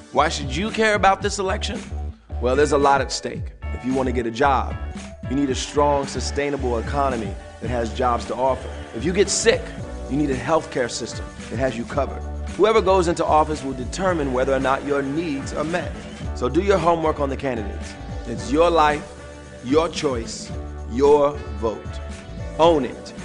Why should you care about this election? Well, there's a lot at stake. If you want to get a job, you need a strong, sustainable economy that has jobs to offer. If you get sick, you need a healthcare system that has you covered. Whoever goes into office will determine whether or not your needs are met. So do your homework on the candidates. It's your life, your choice, your vote. Own it.